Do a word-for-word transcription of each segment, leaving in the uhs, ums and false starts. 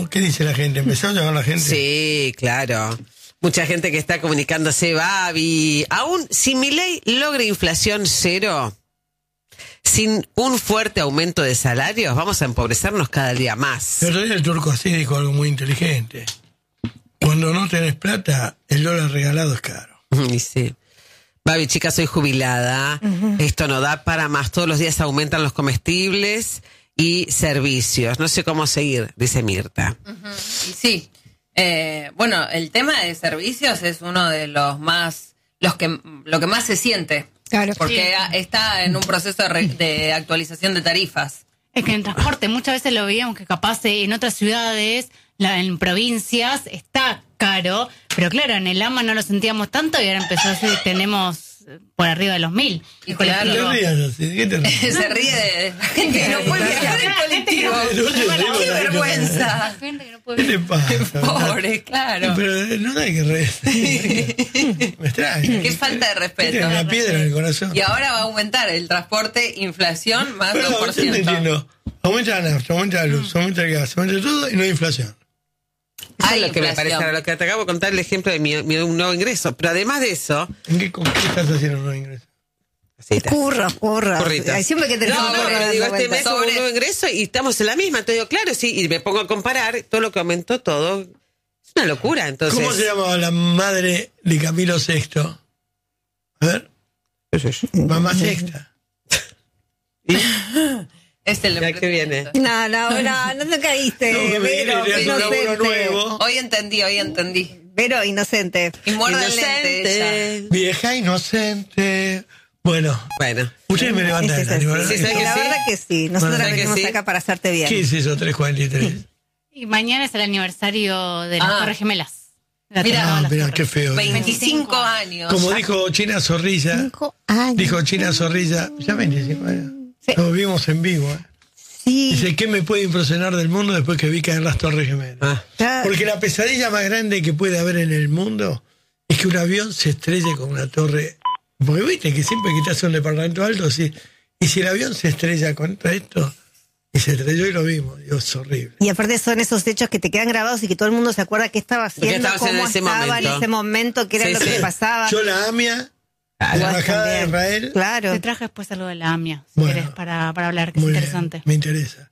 ¿no? ¿Qué dice la gente? ¿Empezó a llamar la gente? Sí, claro. Mucha gente que está comunicándose, Babi. Aún si Milei logra inflación cero, sin un fuerte aumento de salarios, vamos a empobrecernos cada día más. Pero todavía el turco así dijo algo muy inteligente. Cuando no tenés plata, el dólar regalado es caro. Y sí. Babi, chica, soy jubilada. Uh-huh. Esto no da para más. Todos los días aumentan los comestibles y servicios. No sé cómo seguir, dice Mirta. Uh-huh. Y sí. Eh, bueno, el tema de servicios es uno de los más, los que, lo que más se siente. Claro. Porque sí. está en un proceso de, re, de actualización de tarifas. Es que en transporte muchas veces lo veíamos que capaz en otras ciudades, la, en provincias, está caro, pero claro, en el A M A no lo sentíamos tanto y ahora empezó a ser, tenemos por arriba de los mil. Y claro, ¿Qué te rías así? ¿Qué te ríes? Se ríe de la gente que no puede viajar en colectivo. ¡Qué vergüenza! ¿Qué te pasa? Pobre, claro. Pero no hay que reír. Me extraña. Qué falta de respeto. Tiene una piedra en el corazón. Y ahora va a aumentar el transporte, inflación, más pero, dos por ciento. Yo te entiendo. Aumenta la nafta, aumenta la luz, aumenta el gas, aumenta todo y no hay inflación. Ah, lo que me parece, ahora lo que te acabo de contar el ejemplo de mi, mi un nuevo ingreso. Pero además de eso... ¿En qué, con qué estás haciendo un nuevo ingreso? Curro, curro. Siempre que tenés no, un no, curro, digo, este mes sobre... un nuevo ingreso y estamos en la misma. Entonces digo, claro, sí, y me pongo a comparar todo lo que aumentó todo. Es una locura, entonces... ¿Cómo se llamaba la madre de Camilo sexto? A ver. Mamá Sexta. ¿Y? Es el ya que viene. No, no, no, no te caíste. No, Vero, inocente. Nuevo. Hoy entendí, hoy entendí. Vero, inocente. Y muerda el lente ella. Vieja inocente. Bueno, bueno. Ustedes me levantan es el ánimo, sí, sí, ¿verdad? La sí? verdad que sí. Nosotros Bueno, venimos sí? acá para hacerte bien. ¿Qué es eso, tres cuarenta y tres? Y mañana es el aniversario de las Ah. Torres Gemelas. La Mira, Torre de Ah, las mira, Torres. qué feo. veinticinco años. Como ya. dijo China Zorrilla, Cinco años. dijo China Zorrilla, ya veinticinco años. Sí. Lo vimos en vivo, ¿eh? Sí. Dice, ¿qué me puede impresionar del mundo después que vi caer las Torres Gemelas? Ah. Claro. Porque la pesadilla más grande que puede haber en el mundo es que un avión se estrelle con una torre. Porque viste que siempre que te hace un departamento alto, sí. Y si el avión se estrella contra esto, y se estrelló y lo vimos, Dios, es horrible. Y aparte son esos hechos que te quedan grabados y que todo el mundo se acuerda qué estaba haciendo, estabas en cómo ese estaba momento. en ese momento, qué era Sí, lo sí. que pasaba. Yo la AMIA, la Igual embajada de también. Israel. Claro. Te traje después algo de la A M I A, si Bueno. querés, para, para hablar, que es Muy bien, interesante. me interesa.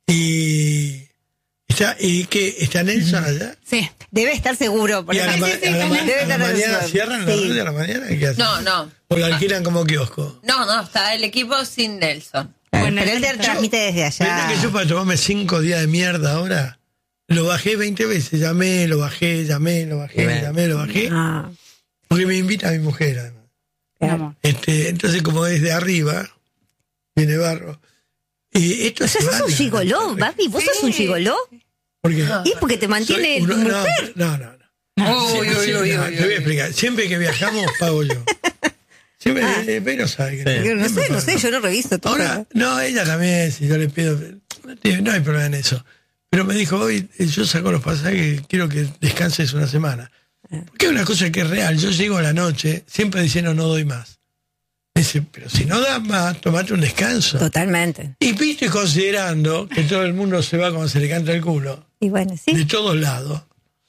Y está, y que está Nelson allá. Sí. Debe estar seguro. Y Porque a la, ma- sí, sí, a la ma- debe a la estar mañana seguro. cierran la Sí. radio a la mañana. ¿Qué hacen? No, no. O la alquilan como kiosco. No, no, está el equipo sin Nelson. Bueno, pero él te yo- transmite desde ¿Verdad allá. que yo para tomarme cinco días de mierda ahora? Lo bajé veinte veces. Llamé, lo bajé, llamé, lo bajé, Bien. llamé, lo bajé. Ah, Porque me invita mi mujer, además. Mi amor. Este, entonces, como desde arriba, viene barro. Y esto o sea, se sos va un a- gigoló, Babi. ¿Vos sos un gigoló? ¿Por qué? Y porque te mantiene Soy tu uno- no, mujer. no, no, no. Uy, Siempre- uy, siempre- uy, no, uy, te voy a uy. explicar. Siempre que viajamos, pago yo. Siempre, Ah. eh, pero sabe que Yo no siempre sé, no pago. sé, yo no reviso todo. Ahora, no, ella también, si yo le pido, no tiene- no hay problema en eso. Pero me dijo, hoy yo saco los pasajes, quiero que descanses una semana. Porque es una cosa que es real. Yo llego a la noche, siempre diciendo no doy más. Dice, pero si no das más, tomate un descanso. Totalmente. Y viste, considerando que todo el mundo se va como se le canta el culo, Y bueno, de sí. todos lados.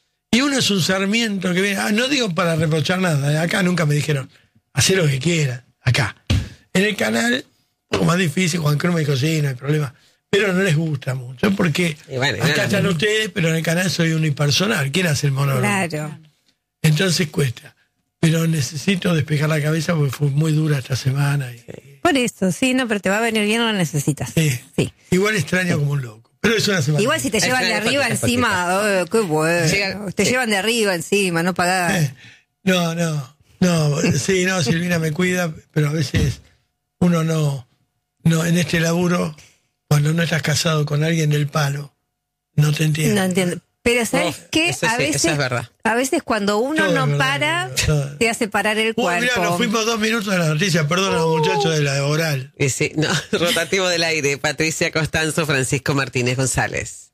Y uno es un sarmiento que viene, ah, no digo para reprochar nada, ¿eh? Acá nunca me dijeron, hacé lo que quieras, acá. En el canal, un poco más difícil, Juan Cruz me dijo, sí, no hay problema. Pero no les gusta mucho, porque Y bueno, acá no, están no. ustedes, pero en el canal soy unipersonal. ¿Quién hace el monólogo? Claro. Entonces cuesta. Pero necesito despejar la cabeza porque fue muy dura esta semana. Y, Por eso, sí, no, pero te va a venir bien, no lo necesitas. sí. Sí. Igual extraño como un loco. Pero es una semana. Igual si te Es llevan de fácil, arriba es encima, oh, qué bueno. Llega- Te sí. llevan de arriba encima, no pagás. Eh, No, no, no, sí, no, Silvina me cuida, pero a veces uno no, no, en este laburo, cuando no estás casado con alguien del palo, no te entiende. No entiendo. Pero ¿sabes Oh, qué? eso a sí, veces, eso es verdad. a veces cuando uno Todo no es verdad, para, todo. te hace parar el Uy, cuerpo. mirá, nos fuimos dos minutos de la noticia, perdón a los muchachos de la oral. Y sí, no, rotativo del aire, Patricia Costanzo, Francisco Martínez González.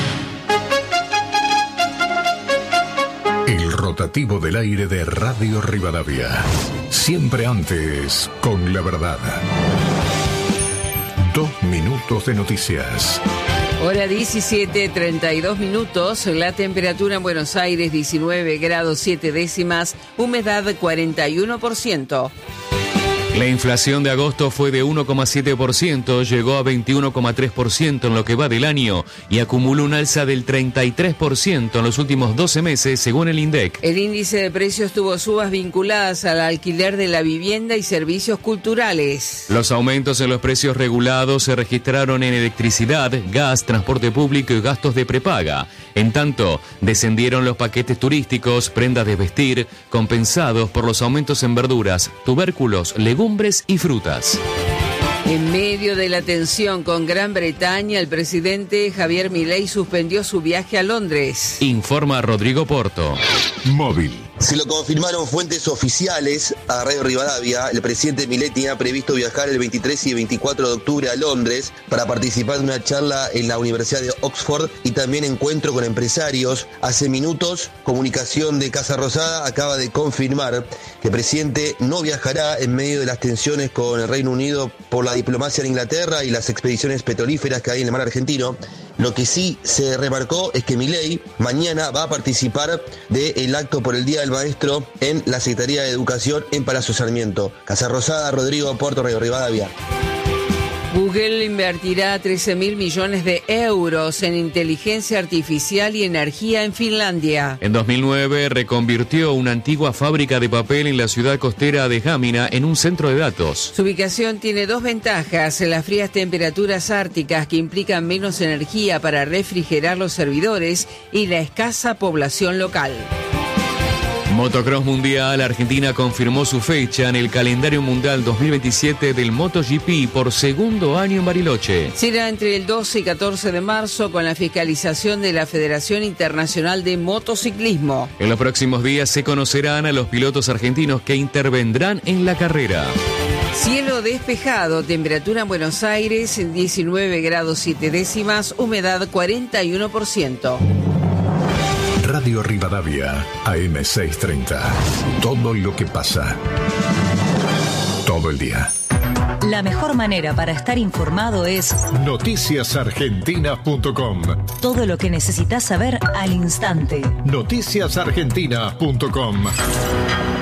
El rotativo del aire de Radio Rivadavia. Siempre antes, con la verdad. Dos minutos de noticias. Hora diecisiete, treinta y dos minutos, la temperatura en Buenos Aires diecinueve grados siete décimas, humedad cuarenta y uno por ciento. La inflación de agosto fue de uno coma siete por ciento, llegó a veintiuno coma tres por ciento en lo que va del año y acumuló un alza del treinta y tres por ciento en los últimos doce meses, según el INDEC. El índice de precios tuvo subas vinculadas al alquiler de la vivienda y servicios culturales. Los aumentos en los precios regulados se registraron en electricidad, gas, transporte público y gastos de prepaga. En tanto, descendieron los paquetes turísticos, prendas de vestir, compensados por los aumentos en verduras, tubérculos, legumbres y frutas. En medio de la tensión con Gran Bretaña, el presidente Javier Milei suspendió su viaje a Londres. Informa Rodrigo Porto. Móvil. Se lo confirmaron fuentes oficiales a Radio Rivadavia. El presidente Milei tenía previsto viajar el veintitrés y veinticuatro de octubre a Londres para participar de una charla en la Universidad de Oxford y también encuentro con empresarios. Hace minutos, comunicación de Casa Rosada acaba de confirmar que el presidente no viajará en medio de las tensiones con el Reino Unido por la diplomacia en Inglaterra y las expediciones petrolíferas que hay en el mar argentino. Lo que sí se remarcó es que Milei mañana va a participar del acto por el Día del Maestro en la Secretaría de Educación en Palacio Sarmiento. Casa Rosada, Rodrigo Porto, Radio Rivadavia. Google invertirá trece mil millones de euros en inteligencia artificial y energía en Finlandia. En dos mil nueve reconvirtió una antigua fábrica de papel en la ciudad costera de Hamina en un centro de datos. Su ubicación tiene dos ventajas: las frías temperaturas árticas que implican menos energía para refrigerar los servidores y la escasa población local. Motocross Mundial, Argentina confirmó su fecha en el calendario mundial dos mil veintisiete del MotoGP por segundo año en Bariloche. Será entre el doce y catorce de marzo con la fiscalización de la Federación Internacional de Motociclismo. En los próximos días se conocerán a los pilotos argentinos que intervendrán en la carrera. Cielo despejado, temperatura en Buenos Aires diecinueve grados siete décimas, humedad cuarenta y uno por ciento. Radio Rivadavia, A M seiscientos treinta. Todo lo que pasa. Todo el día. La mejor manera para estar informado es noticias argentinas punto com. Todo lo que necesitas saber al instante. noticias argentinas punto com.